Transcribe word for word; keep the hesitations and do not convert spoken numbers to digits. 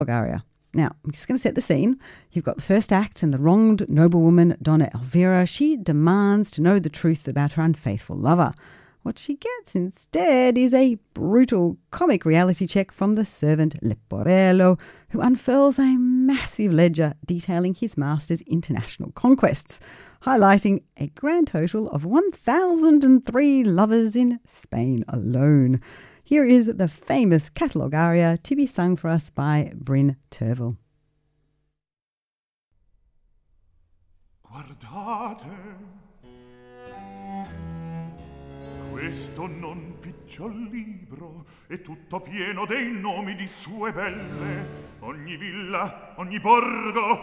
Aria. Now, I'm just going to set the scene. You've got the first act and the wronged noblewoman, Donna Elvira. She demands to know the truth about her unfaithful lover. What she gets instead is a brutal comic reality check from the servant Leporello, who unfurls a massive ledger detailing his master's international conquests, highlighting a grand total of one thousand three lovers in Spain alone. Here is the famous catalogue aria to be sung for us by Bryn Tervel. Guardate, questo non picciol libro è tutto pieno dei nomi di sue belle, ogni villa, ogni borgo,